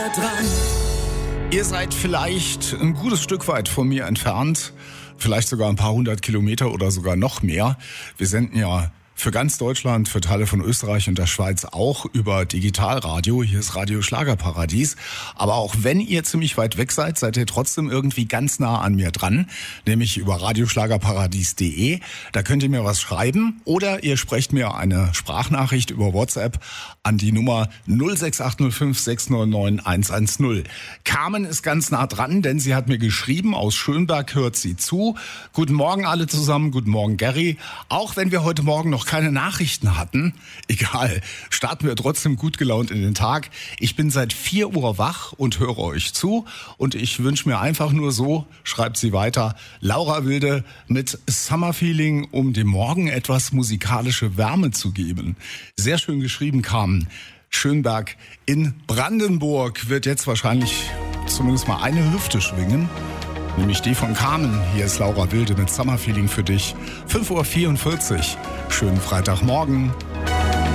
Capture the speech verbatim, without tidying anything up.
Dran. Ihr seid vielleicht ein gutes Stück weit von mir entfernt, vielleicht sogar ein paar hundert Kilometer oder sogar noch mehr. Wir senden ja für ganz Deutschland, für Teile von Österreich und der Schweiz auch über Digitalradio. Hier ist Radio Schlagerparadies. Aber auch wenn ihr ziemlich weit weg seid, seid ihr trotzdem irgendwie ganz nah an mir dran, nämlich über radioschlagerparadies punkt de. Da könnt ihr mir was schreiben oder ihr sprecht mir eine Sprachnachricht über WhatsApp an die Nummer null sechs acht null fünf sechs neun neun eins eins null. Carmen ist ganz nah dran, denn sie hat mir geschrieben, aus Schönberg hört sie zu. Guten Morgen alle zusammen, guten Morgen Gary. Auch wenn wir heute Morgen noch keine Nachrichten hatten, egal, starten wir trotzdem gut gelaunt in den Tag. Ich bin seit vier Uhr wach und höre euch zu und ich wünsche mir einfach nur so, schreibt sie weiter, Laura Wilde mit Summer Feeling, um dem Morgen etwas musikalische Wärme zu geben. Sehr schön geschrieben, Carmen. Schönberg in Brandenburg wird jetzt wahrscheinlich zumindest mal eine Hüfte schwingen. Nämlich die von Carmen. Hier ist Laura Wilde mit Summer Feeling für dich. fünf Uhr vierundvierzig. Schönen Freitagmorgen.